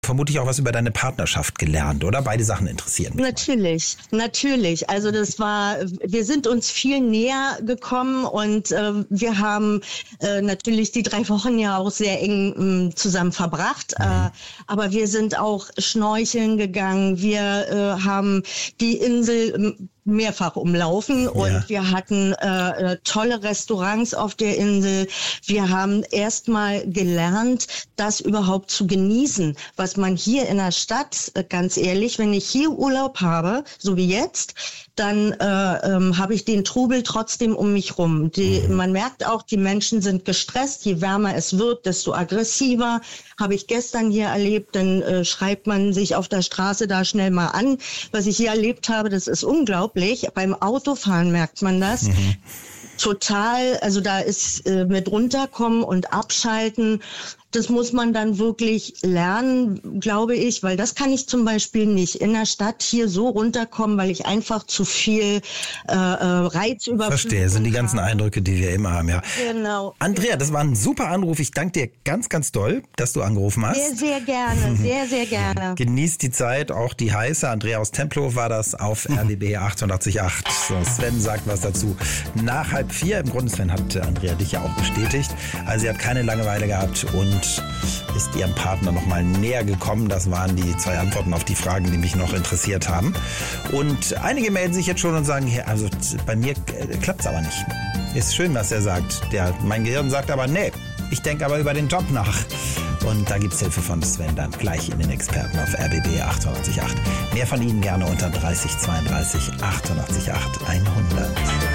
Vermutlich auch was über deine Partnerschaft gelernt, oder? Beide Sachen interessieren mich. Natürlich. Also wir sind uns viel näher gekommen und wir haben natürlich die 3 Wochen ja auch sehr eng zusammen verbracht. Aber wir sind auch schnorcheln gegangen. Wir haben die Insel mehrfach umlaufen und wir hatten tolle Restaurants auf der Insel. Wir haben erstmal gelernt, das überhaupt zu genießen, was man hier in der Stadt, ganz ehrlich, wenn ich hier Urlaub habe, so wie jetzt, dann habe ich den Trubel trotzdem um mich rum. Man merkt auch, die Menschen sind gestresst. Je wärmer es wird, desto aggressiver. Habe ich gestern hier erlebt, dann schreibt man sich auf der Straße da schnell mal an. Was ich hier erlebt habe, das ist unglaublich. Beim Autofahren merkt man das. Total, also da ist mit runterkommen und abschalten. Das muss man dann wirklich lernen, glaube ich, weil das kann ich zum Beispiel nicht in der Stadt hier so runterkommen, weil ich einfach zu viel Reizüberflutung Verstehe, sind die ganzen Eindrücke, die wir immer haben, ja. Genau. Andrea, das war ein super Anruf. Ich danke dir ganz, ganz doll, dass du angerufen hast. Sehr, sehr gerne, sehr gerne. Genießt die Zeit, auch die heiße. Andrea aus Tempelhof war das auf RBB 88.8. So, Sven sagt was dazu. Nach 3:30, im Grunde, Sven, hat Andrea dich ja auch bestätigt. Also sie hat keine Langeweile gehabt und ist ihrem Partner noch mal näher gekommen. Das waren die 2 Antworten auf die Fragen, die mich noch interessiert haben. Und einige melden sich jetzt schon und sagen, ja, also bei mir klappt es aber nicht. Ist schön, was er sagt. Mein Gehirn sagt aber, nee, ich denke aber über den Job nach. Und da gibt es Hilfe von Sven dann gleich in den Experten auf RBB 88.8. Mehr von Ihnen gerne unter 30 32 88 8 100.